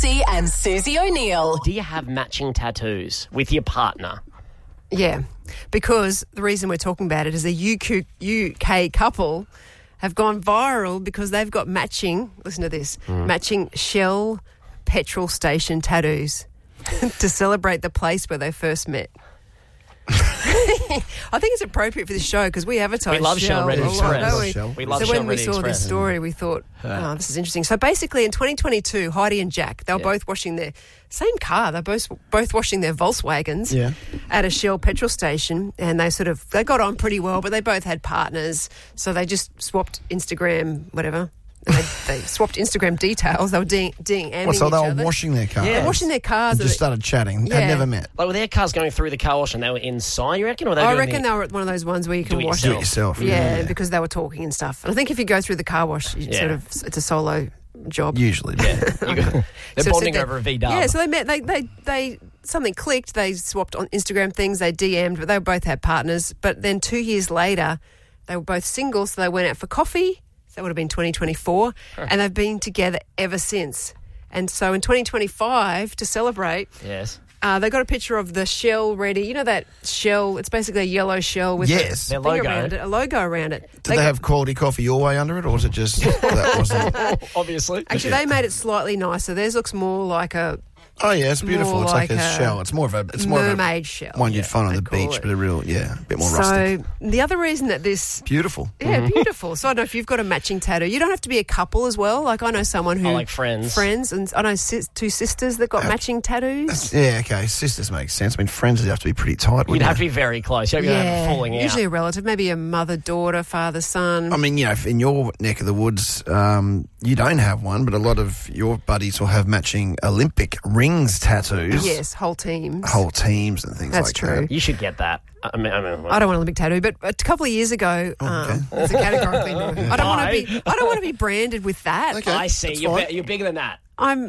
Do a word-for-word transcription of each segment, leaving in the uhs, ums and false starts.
Massey and Susie O'Neill. Do you have matching tattoos with your partner? Yeah, because the reason we're talking about it is a U K, U K couple have gone viral because they've got matching, listen to this, mm. matching Shell petrol station tattoos to celebrate the place where they first met. I think it's appropriate for this show because we advertise We love Shell, Shell Ready a lot, Express. don't we? Shell. We love so Shell when we Ready saw Express. this story, we thought, oh, this is interesting. So basically in twenty twenty-two, Heidi and Jack, they were Yeah. both washing their same car. They're both both washing their Volkswagens Yeah. at a Shell petrol station, and they sort of they got on pretty well, but they both had partners, so they just swapped Instagram, whatever. They, they swapped Instagram details. They were ding, ding, What, so each they were other. washing their car? Yeah. They're washing their cars. And just started chatting. Yeah. They'd never met. Like, were their cars going through the car wash and they were inside, you reckon? Or they were I doing reckon the... they were at one of those ones where you can Do it wash Do yourself. it yourself. Yeah, Yeah. because they were talking and stuff. And I think if you go through the car wash, it's Yeah. sort of it's a solo job. Usually. Yeah. You got- they're So bonding they- over a V-dub. Yeah, so they met. They they they something clicked. They swapped on Instagram things. They D M'd, but they both had partners. But then two years later, they were both single, so they went out for coffee. That would have been twenty twenty-four, and they've been together ever since. And so in twenty twenty-five, to celebrate, Yes. uh, they got a picture of the Shell ready. You know that Shell? It's basically a yellow shell with Yes. a Their thing logo. around it, a logo around it. Did they, have quality coffee your way under it, or was it just that wasn't? Obviously. Actually, they made it slightly nicer. Theirs looks more like a Oh yeah, it's beautiful. More It's like, like a, a shell. It's more of a. It's more mermaid of a shell. one you'd find on they the call beach, it. but a real yeah, a bit more So rustic. the other reason that this. Beautiful. Yeah, beautiful. So I don't know if you've got a matching tattoo. You don't have to be a couple as well. Like I know someone who Oh, like friends. friends, and I know sis, two sisters that got matching tattoos. Yeah, okay. Sisters make sense. I mean, friends would have to be pretty tight. You'd wouldn't have to you? be very close. You'd have Yeah, a falling out. usually a relative, maybe a mother, daughter, father, son. I mean, you know, if in your neck of the woods, um, you don't have one, but a lot of your buddies will have matching Olympic rings tattoos. Yes, whole teams. Whole teams and things That's like true. that. You should get that. I mean, I mean I don't want a Olympic tattoo, but a couple of years ago, Oh, um, it's a categorically no. I don't want Why? to be. I don't want to be branded with that. Okay. I see. that's You're, fine. be- you're bigger than that. I'm.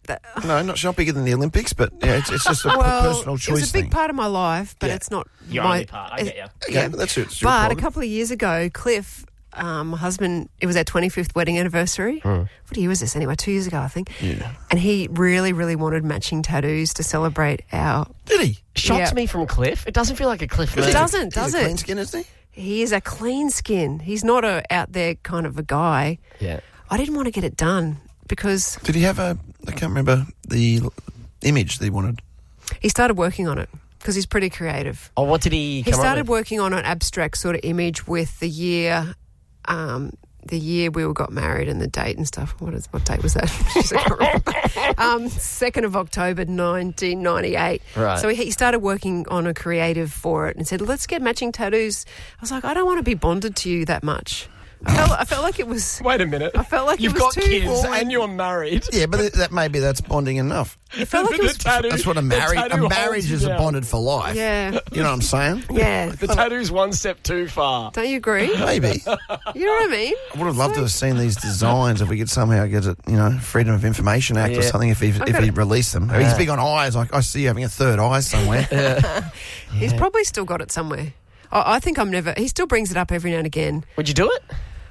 No, not, not bigger than the Olympics, but yeah, it's, it's just a Well, personal choice it was a big thing. part of my life, but Yeah. it's not Your my only part. I get you. Okay, yeah. that's it. It's your But a prerogative. couple of years ago, Cliff, um, my husband, it was our twenty-fifth wedding anniversary. What year was this anyway? Two years ago, I think. Yeah. And he really, really wanted matching tattoos to celebrate our... Did he? Shocked Yeah. me from Cliff. It doesn't feel like a Cliff It move. doesn't, He's does a clean it? skin, isn't he? He is a clean skin. He's not a out there kind of a guy. Yeah. I didn't want to get it done because Did he have a? I can't remember the l- image that he wanted. he started working on it because he's pretty creative. Oh, what did he He come started up with? working on an abstract sort of image with the year, um, the year we all got married and the date and stuff. What is what date was that? I can't remember. um, second of October, nineteen ninety-eight. Right. So he, he started working on a creative for it and said, "Let's get matching tattoos." I was like, I don't want to be bonded to you that much. I felt, I felt like it was. Wait a minute. I felt like it You've was got too kids boring. and you're married. Yeah, but th- that maybe that's bonding enough. It felt like it was. The tattoo- That's what a the marriage. tattoo A holds marriage you is a down. bonded for life. Yeah, You know what I'm saying? yeah. The tattoo's one step too far. Don't you agree? Maybe. You know what I mean? I would have loved to have seen these designs if we could somehow get it, you know, Freedom of Information Act or Yeah. something if he, if gotta- he released them. He's big on eyes. Like I see you having a third eye somewhere. He's probably still got it somewhere. I, I think I'm never. He still brings it up every now and again. Would you do it?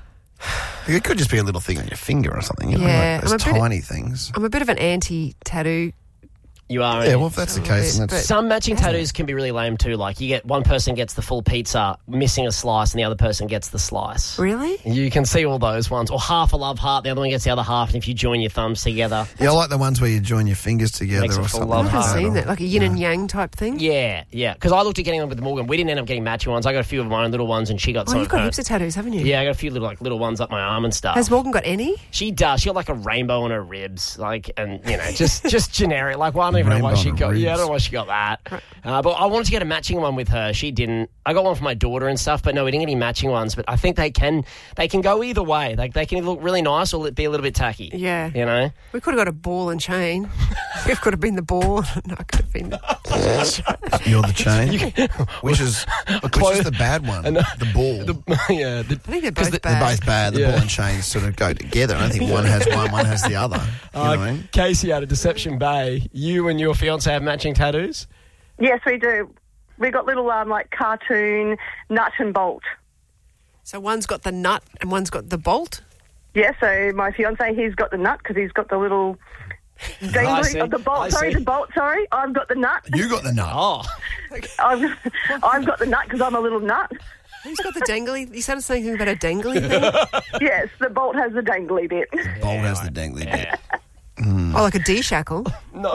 It could just be a little thing on your finger or something. You know, Yeah, like those I'm a bit- tiny things. I'm a bit of an anti-tattoo. You are. Yeah, well, if that's the case, then But- that's Some matching tattoos can be really lame too. Like you get one person gets the full pizza, missing a slice, and the other person gets the slice. Really? You can see all those ones. Or half a love heart, the other one gets the other half, and if you join your thumbs together. yeah. I like the ones where you join your fingers together Makes a or full something. love I like haven't heart. that, seen or- that. Like a yin and yang type thing. Yeah, yeah. Because I looked at getting them with Morgan. We didn't end up getting matching ones. I got a few of my own little ones, and she got Oh, some you've of got her. heaps of tattoos, haven't you? Yeah, I got a few little like little ones up my arm and stuff. Has Morgan got any? She does. She got like a rainbow on her ribs, like, and you know, just just generic. Like, well, I don't even know why Rainbow she on got. her Yeah, I don't ribs. know why she got that. Uh, but I wanted to get a matching one with her. She didn't. I got one for my daughter and stuff, but no, we didn't get any matching ones. But I think they can they can go either way. Like, they can either look really nice or be a little bit tacky. Yeah. You know. We could have got a ball and chain. We could have been the ball. No, I could have been the... You're the chain, which is which is the bad one. The ball. yeah. The, I think they're 'Cause both the- bad. They're both bad. The Yeah. ball and chain sort of go together. I don't think one has one, one has the other. You know what I mean? Casey out of Deception Bay. You and your fiance have matching tattoos. Yes, we do. We got little um, like cartoon nut and bolt. So one's got the nut and one's got the bolt. Yeah, so my fiance, he's got the nut because he's got the little Dangly, see. oh, the I bolt, sorry, see. the bolt, sorry. I've got the nut. You got the nut. Oh, I've, I've got the nut because I'm a little nut. Who's got the dangly? You said something about a dangly thing? Yes, the bolt has the dangly bit. Bolt has the dangly bit. yeah. Oh, like a D shackle. No.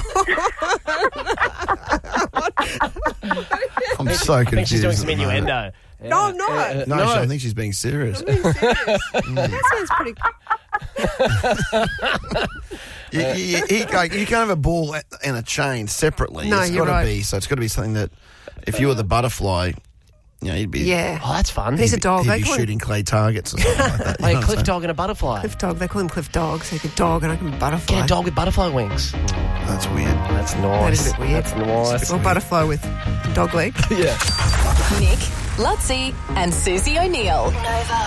I'm so I confused. think she's doing some at the moment. innuendo. No, I'm not. Uh, No, I think she's being serious. That sounds pretty. You, you, you, like, you can't have a ball and a chain separately. No, it's you're got to right. be. So it's got to be something that, if you were the butterfly, you know, you'd be. Yeah. Oh, that's fun. He's a dog. He'd They be call him shooting clay targets or something like that. you Like know a what cliff I'm dog and a butterfly. Cliff Dog. They call him Cliff Dog. So you could dog and I can butterfly. Get a dog with butterfly wings. saying? That's weird. That's That nice. is a bit weird. That's nice. Or butterfly with dog leg. Yeah. Nick, Lutzi, and Susie O'Neill. Nova.